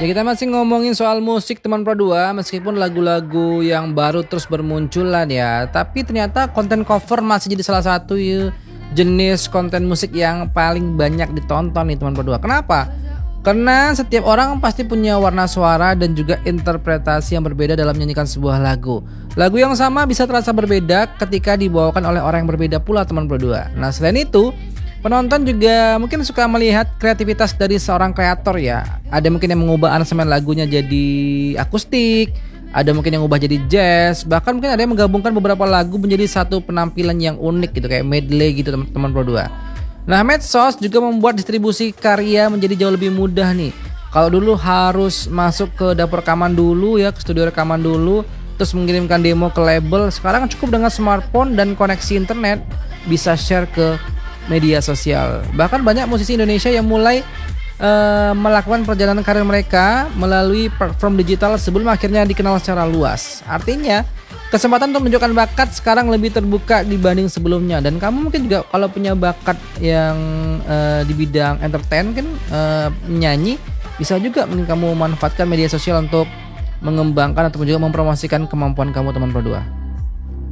Ya kita masih ngomongin soal musik teman Pro 2, meskipun lagu-lagu yang baru terus bermunculan ya, tapi ternyata konten cover masih jadi salah satu jenis konten musik yang paling banyak ditonton nih teman Pro 2. Kenapa? Karena setiap orang pasti punya warna suara dan juga interpretasi yang berbeda dalam menyanyikan sebuah lagu. Lagu yang sama bisa terasa berbeda ketika dibawakan oleh orang yang berbeda pula teman Pro 2. Nah selain itu, penonton juga mungkin suka melihat kreativitas dari seorang kreator ya. Ada mungkin yang mengubah aransemen lagunya jadi akustik, ada mungkin yang ubah jadi jazz, bahkan mungkin ada yang menggabungkan beberapa lagu menjadi satu penampilan yang unik gitu kayak medley gitu teman-teman Pro 2. Nah, medsos juga membuat distribusi karya menjadi jauh lebih mudah nih. Kalau dulu harus masuk ke dapur rekaman dulu ya, ke studio rekaman dulu, terus mengirimkan demo ke label. Sekarang cukup dengan smartphone dan koneksi internet bisa share ke media sosial. Bahkan banyak musisi Indonesia yang mulai melakukan perjalanan karir mereka melalui platform digital sebelum akhirnya dikenal secara luas. Artinya kesempatan untuk menunjukkan bakat sekarang lebih terbuka dibanding sebelumnya. Dan kamu mungkin juga kalau punya bakat yang di bidang entertain kan, menyanyi, bisa juga mungkin kamu manfaatkan media sosial untuk mengembangkan atau juga mempromosikan kemampuan kamu teman Pro 2.